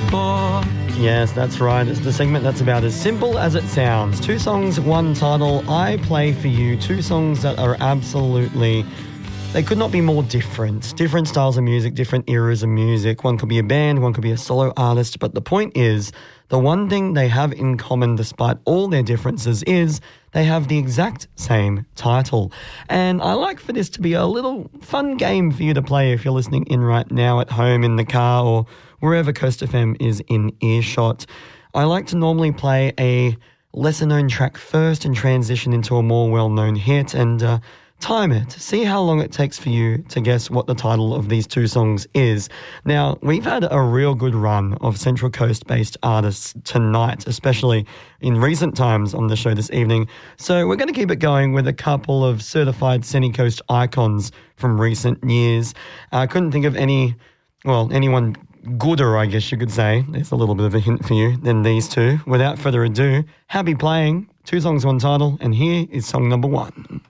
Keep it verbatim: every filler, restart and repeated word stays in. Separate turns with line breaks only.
for.
Yes, that's right. It's the segment that's about as simple as it sounds. Two songs, one title. I play for you two songs that are absolutely... They could not be more different. Different styles of music, different eras of music. One could be a band, one could be a solo artist. But the point is, the one thing they have in common despite all their differences is they have the exact same title. And I like for this to be a little fun game for you to play if you're listening in right now at home, in the car, or wherever Coast F M is in earshot. I like to normally play a lesser-known track first and transition into a more well-known hit and... Uh, time it. See how long it takes for you to guess what the title of these two songs is. Now, we've had a real good run of Central Coast-based artists tonight, especially in recent times on the show this evening. So we're going to keep it going with a couple of certified Sunny Coast icons from recent years. I uh, couldn't think of any, well, anyone gooder, I guess you could say. There's a little bit of a hint for you than these two. Without further ado, happy playing. Two songs, one title, and here is song number one.